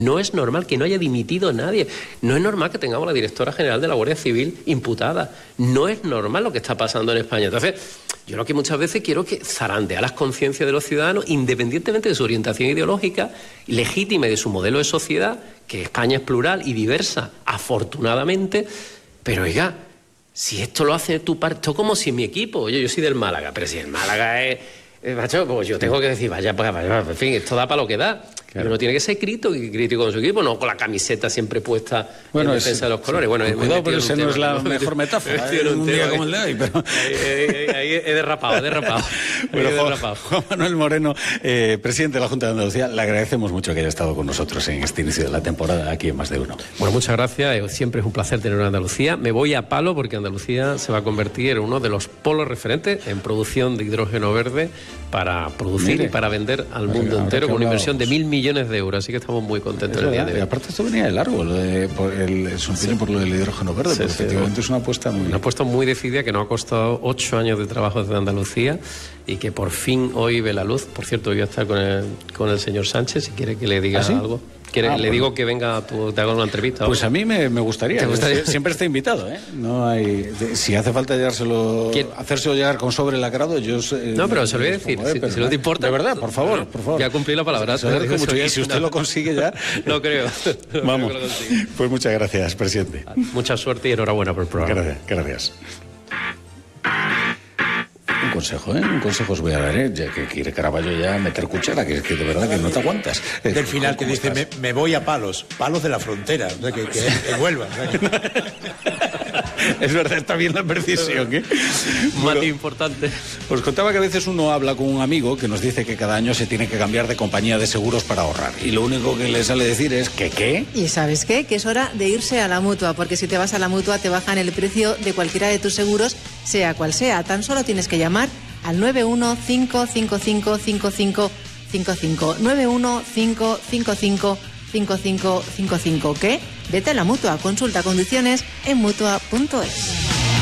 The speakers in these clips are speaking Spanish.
No es normal que no haya dimitido nadie. No es normal que tengamos la directora general de la Guardia Civil imputada. No es normal lo que está pasando en España. Entonces, yo lo que muchas veces quiero que zarandea las conciencias de los ciudadanos, independientemente de su orientación ideológica, legítima y de su modelo de sociedad, que España es plural y diversa, afortunadamente. Pero, oiga, si esto lo hace tu parte, esto como si mi equipo, oye, yo soy del Málaga, pero si el Málaga es macho, pues yo tengo que decir, vaya, en fin, esto da para lo que da. Claro. Uno tiene que ser crítico con su equipo, no con la camiseta siempre puesta en defensa de los colores. Bueno, cuidado, pero esa no es la mejor metáfora. Un día como el de hoy, pero... Ahí he derrapado. Bueno, Juan Manuel Moreno, presidente de la Junta de Andalucía, le agradecemos mucho que haya estado con nosotros en este inicio de la temporada aquí en Más de Uno. Bueno, muchas gracias. Siempre es un placer tener a Andalucía. Me voy a palo porque Andalucía se va a convertir en uno de los polos referentes en producción de hidrógeno verde para producir y para vender al mundo entero con una inversión de 1.000 millones de euros, así que estamos muy contentos el día de hoy. Y aparte esto venía de largo, por lo del hidrógeno verde, porque efectivamente es una apuesta muy decidida que nos ha costado 8 años de trabajo desde Andalucía y que por fin hoy ve la luz. Por cierto, voy a estar con el señor Sánchez, si quiere que le diga algo. Le digo que venga, te hago una entrevista. Pues a mí me gustaría. Siempre está invitado, ¿eh? No hay, si hace falta hacérselo llegar con sobre lacrado, yo... no, pero se lo voy a decir, si no te importa. De verdad, por favor. Ya cumplí la palabra. Mucho. Y si usted lo consigue ya... No creo. Vamos. Pues muchas gracias, presidente. Mucha suerte y enhorabuena por el programa. Gracias. Un consejo os voy a dar, ya que quiere Caraballo ya meter cuchara, que de verdad que no te aguantas. Del final que dice, me voy a palos de la frontera, o sea, que vuelva. O sea, es verdad, está bien la precisión, ¿eh? Matiz importante. Os contaba que a veces uno habla con un amigo que nos dice que cada año se tiene que cambiar de compañía de seguros para ahorrar. Y lo único que le sale decir es que ¿qué? ¿Y sabes qué? Que es hora de irse a la Mutua, porque si te vas a la Mutua te bajan el precio de cualquiera de tus seguros, sea cual sea. Tan solo tienes que llamar al 915555555, 915555555. ¿Qué? Vete a la Mutua, consulta condiciones en Mutua.es.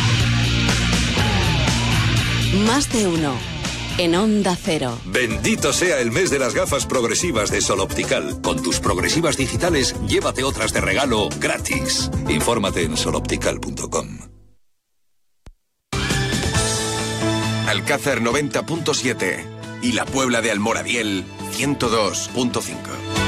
Más de uno en Onda Cero. Bendito sea el mes de las gafas progresivas de Sol Optical. Con tus progresivas digitales, llévate otras de regalo gratis. Infórmate en soloptical.com. Alcázar 90.7 y la Puebla de Almoradiel 102.5.